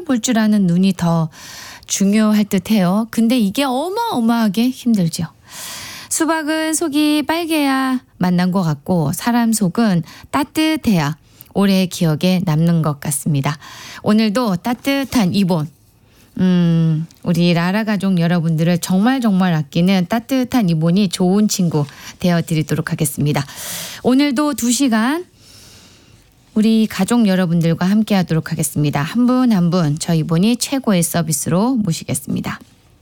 볼 줄 아는 눈이 더 중요할 듯해요. 근데 이게 어마어마하게 힘들죠. 수박은 속이 빨개야 맛난 것 같고 사람 속은 따뜻해야 오래 기억에 남는 것 같습니다. 오늘도 따뜻한 이본 우리 라라 가족 여러분들을 정말 아끼는 따뜻한 이본이 좋은 친구 되어드리도록 하겠습니다. 오늘도 2시간 우리 가족 여러분들과 함께 하도록 하겠습니다. 한 분 한 분 저 이본이 최고의 서비스로 모시겠습니다.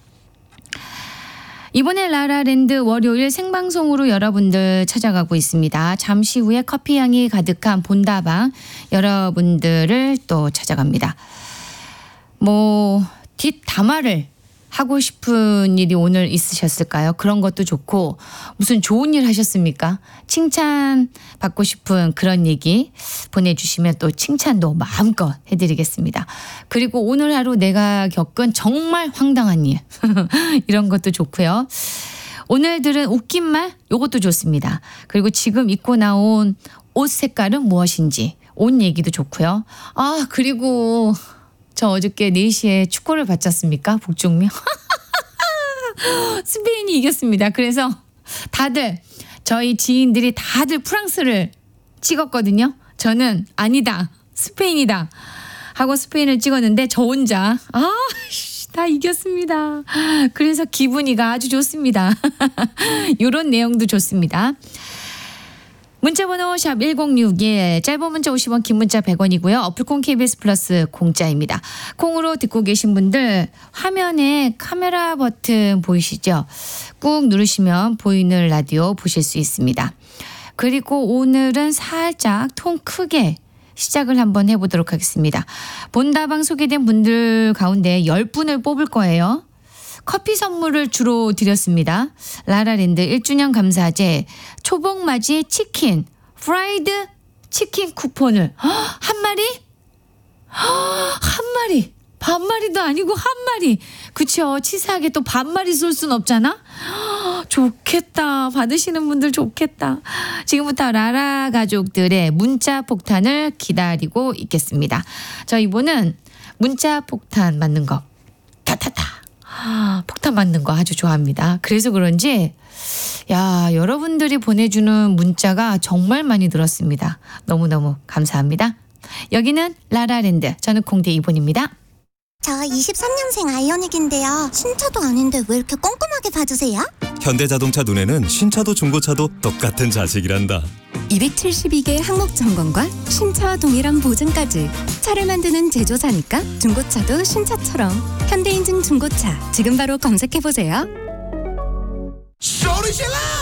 이번에 라라랜드 월요일 생방송으로 여러분들 찾아가고 있습니다. 잠시 후에 커피향이 가득한 본다방 여러분들을 또 찾아갑니다. 뒷담화를 하고 싶은 일이 오늘 있으셨을까요? 그런 것도 좋고 무슨 좋은 일 하셨습니까? 칭찬 받고 싶은 그런 얘기 보내주시면 또 칭찬도 마음껏 해드리겠습니다. 그리고 오늘 하루 내가 겪은 정말 황당한 일 이런 것도 좋고요. 오늘 들은 웃긴 말 이것도 좋습니다. 그리고 지금 입고 나온 옷 색깔은 무엇인지 옷 얘기도 좋고요. 그리고 저 어저께 4시에 축구를 봤지 않습니까? 북중미. 스페인이 이겼습니다. 그래서 다들 저희 지인들이 다들 프랑스를 찍었거든요. 저는 아니다. 스페인이다. 하고 스페인을 찍었는데 저 혼자 다 이겼습니다. 그래서 기분이가 아주 좋습니다. 이런 내용도 좋습니다. 문자번호 샵 1061 짧은 문자 50원 긴 문자 100원이고요. 어플콘 KBS 플러스 공짜입니다. 콩으로 듣고 계신 분들 화면에 카메라 버튼 보이시죠? 꾹 누르시면 보이는 라디오 보실 수 있습니다. 그리고 오늘은 살짝 통 크게 시작을 한번 해보도록 하겠습니다. 본다방 소개된 분들 가운데 10분을 뽑을 거예요. 커피 선물을 주로 드렸습니다. 라라랜드 1주년 감사제 초복맞이 치킨 프라이드 치킨 쿠폰을 한 마리? 한 마리 반마리도 아니고 한 마리. 그쵸, 치사하게 또 반마리 쏠 순 없잖아. 좋겠다. 받으시는 분들 좋겠다. 지금부터 라라 가족들의 문자 폭탄을 기다리고 있겠습니다. 저 이번은 문자 폭탄 맞는 거 타타타 폭탄 맞는 거 아주 좋아합니다. 그래서 그런지 여러분들이 보내주는 문자가 정말 많이 들었습니다. 너무너무 감사합니다. 여기는 라라랜드. 저는 공대 이본입니다. 저 23년생 아이오닉인데요. 신차도 아닌데 왜 이렇게 꼼꼼하게 봐주세요? 현대자동차 눈에는 신차도 중고차도 똑같은 자식이란다. 272개 항목 점검과 신차와 동일한 보증까지. 차를 만드는 제조사니까 중고차도 신차처럼. 현대인증 중고차 지금 바로 검색해보세요. 소리 질러!